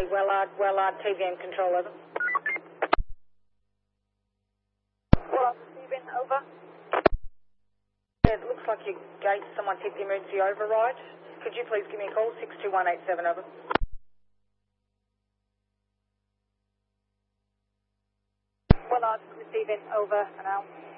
Wellard, TVM control, over. Wellard, receiving, over. Yeah, it looks like your gate, someone's hit the emergency override. Could you please give me a call, 62187, over. Wellard, receiving, over and out.